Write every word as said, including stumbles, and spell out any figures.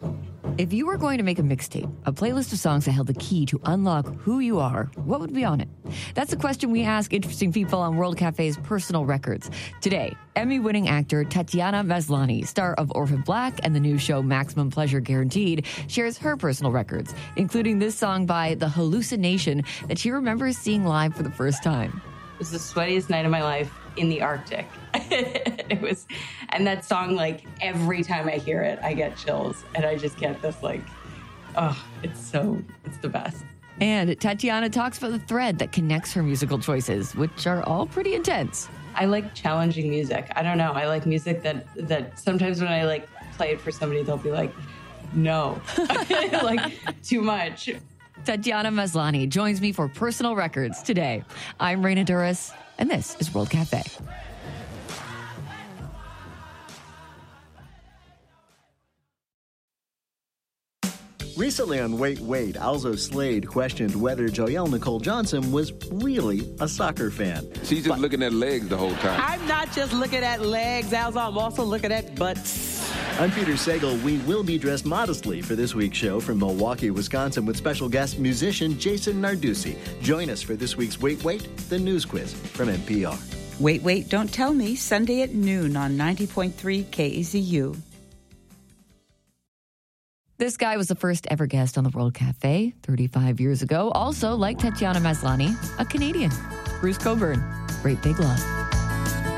If you were going to make a mixtape, a playlist of songs that held the key to unlock who you are, what would be on it? That's a question we ask interesting people on World Cafe's Personal Records. Today, Emmy-winning actor Tatiana Maslany, star of Orphan Black and the new show Maximum Pleasure Guaranteed, shares her personal records, including this song by The Hallucination that she remembers seeing live for the first time. It was the sweatiest night of my life in the Arctic. It was, and that song, like, every time I hear it, I get chills, and I just get this, like, oh, it's so, it's the best. And Tatiana talks about the thread that connects her musical choices, which are all pretty intense. I like challenging music. I don't know. I like music that, that sometimes when I, like, play it for somebody, they'll be like, no, like, too much. Tatiana Maslany joins me for Personal Records today. I'm Raina Duras, and this is World Cafe. Recently on Wait, Wait, Alzo Slade questioned whether Joelle Nicole Johnson was really a soccer fan. She's just but, looking at legs the whole time. I'm not just looking at legs, Alzo. I'm also looking at butts. I'm Peter Sagal. We will be dressed modestly for this week's show from Milwaukee, Wisconsin, with special guest musician Jason Narducci. Join us for this week's Wait, Wait, the news quiz from N P R. Wait, Wait, Don't Tell Me, Sunday at noon on ninety point three K E Z U. This guy was the first ever guest on the World Cafe thirty-five years ago. Also, like Tatiana Maslany, a Canadian. Bruce Cockburn, Great Big Love.